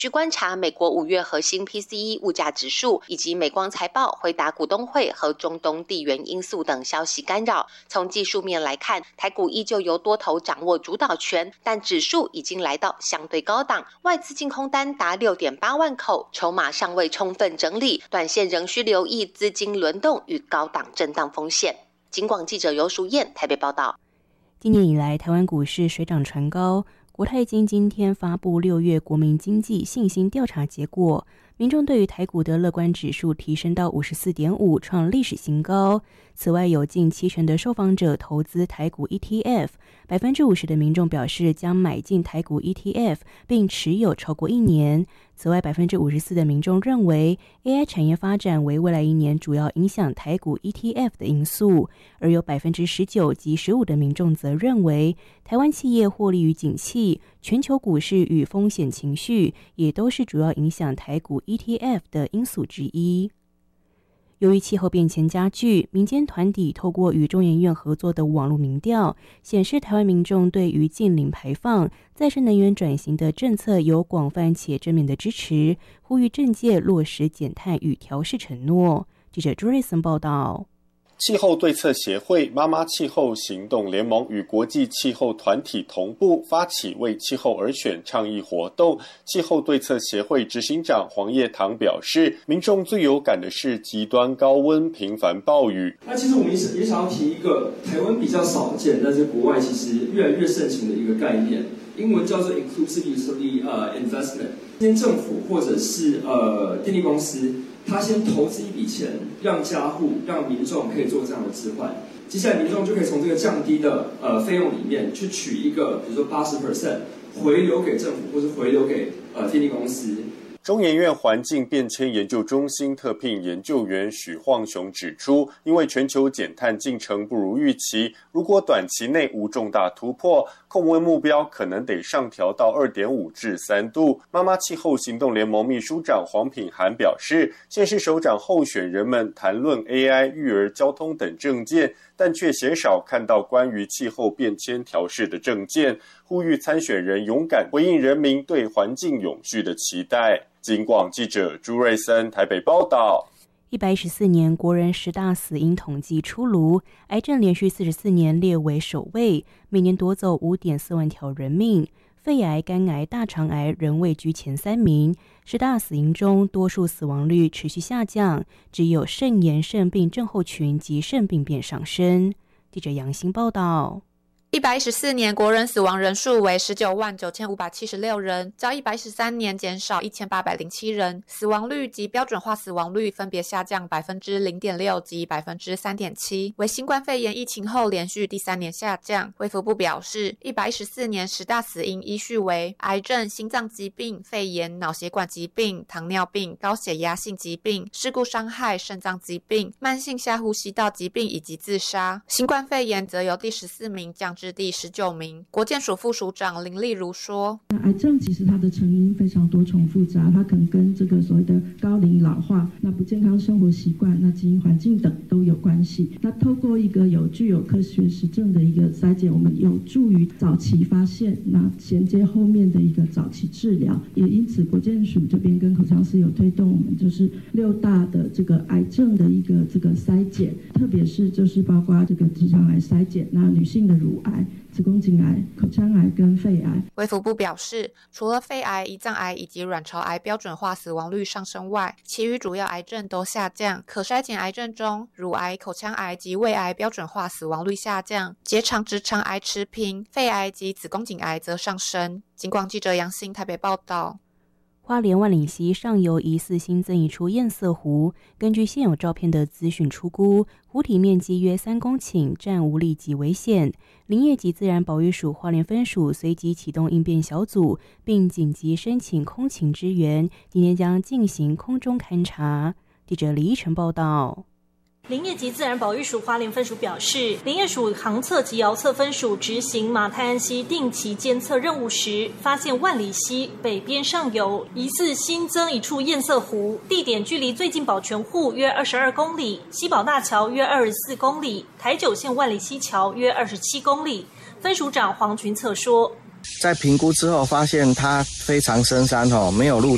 据观察，美国5月核心 PCE 物价指数以及美光财报回答股东会和中东地缘因素等消息干扰。从技术面来看，台股依旧由多头掌握主导权，但指数已经来到相对高档，外资净空单达 6.8 万口，筹码尚未充分整理，短线仍需留意资金轮动与高档震荡风险。警广记者游淑燕台北报道。 今年以来，台湾股市水涨船高。国泰金今天发布6月国民经济信心调查结果，民众对于台股的乐观指数提升到 54.5， 创历史新高。此外，有近70%的受访者投资台股 ETF， 50% 的民众表示将买进台股 ETF， 并持有超过1年。此外， 54% 的民众认为 AI 产业发展为未来1年主要影响台股 ETF 的因素，而有 19% 及 15% 的民众则认为台湾企业获利于景气，全球股市与风险情绪也都是主要影响台股 ETF 的因素之一。由于气候变迁加剧，民间团体透过与中研院合作的网络民调显示，台湾民众对于净零排放、再生能源转型的政策有广泛且正面的支持，呼吁政界落实减碳与调适承诺。记者朱瑞森报道。 气候对策协会、妈妈气候行动联盟与国际气候团体同步发起为气候而选倡议活动。气候对策协会执行长黄叶堂表示，民众最有感的是极端高温、频繁暴雨。 那其实我们也想要提一个台湾比较少见，但是国外其实越来越盛行的一个概念，英文叫做 inclusive utility investment。今天政府或者是电力公司，他先投资一笔钱，让家户、让民众可以做这样的置换。接下来民众就可以从这个降低的费用里面去取一个，比如说80% 回流给政府，或是回流给电力公司。 中研院环境变迁研究中心特聘研究员许晃雄指出，因为全球减碳进程不如预期，如果短期内无重大突破，控温目标可能得上调到 2.5 至3度。妈妈气候行动联盟秘书长黄品涵表示，县市首长候选人们谈论 AI、育儿、交通等政见，但却鲜少看到关于气候变迁调适的政见，呼吁参选人勇敢回应人民对环境永续的期待。警广记者朱瑞森台北报道。 114年国人10大死因统计出炉，癌症连续44年列为首位，每年夺走 5.4 万条人命。肺癌、肝癌、大肠癌仍位居前3名。10大死因中，多数死亡率持续下降，只有肾炎肾病症候群及肾病变上升。记者杨欣报道。 114年国人死亡人数为199576人，较113年减少1807人，死亡率及标准化死亡率分别下降 0.6% 及 3.7%， 为新冠肺炎疫情后连续第3年下降。卫福部表示，114年10大死因依序为癌症、心脏疾病、肺炎、脑血管疾病、糖尿病、高血压性疾病、事故伤害、肾脏疾病、慢性下呼吸道疾病以及自杀。新冠肺炎则由第14名降至第19名。国健署副署长林丽如说， 癌症其实它的成因非常多重复杂，它可能跟这个所谓的高龄老化、那不健康生活习惯、那基因环境等都有关系。那透过一个具有科学实证的一个筛检，我们有助于早期发现，那衔接后面的一个早期治疗。也因此国健署这边跟口腔师有推动我们就是6大的这个癌症的一个这个筛检，特别是就是包括这个直肠癌筛检，那女性的乳癌、子宫颈癌、口腔癌跟肺癌。 卫福部表示，除了肺癌、胰脏癌以及卵巢癌标准化死亡率上升外，其余主要癌症都下降。可筛检癌症中，乳癌、口腔癌及胃癌标准化死亡率下降，结肠直肠癌持平，肺癌及子宫颈癌则上升。警广记者杨欣台北报道。 花莲万里溪上游疑似新增一处堰塞湖，根据现有照片的资讯初估，湖体面积约3公顷，暂无立即危险。林业及自然保育署花莲分署随即启动应变小组，并紧急申请空勤支援，今天将进行空中勘察。记者李依晨报道。 林业及自然保育署花莲分署表示，林业署航测及遥测分署执行马太安溪定期监测任务时，发现万里溪北边上游疑似新增一处堰塞湖，地点距离最近保全户约22公里，西宝大桥约24公里，台九线万里溪桥约27公里。分署长黄群策说， 在评估之后发现它非常深山，没有路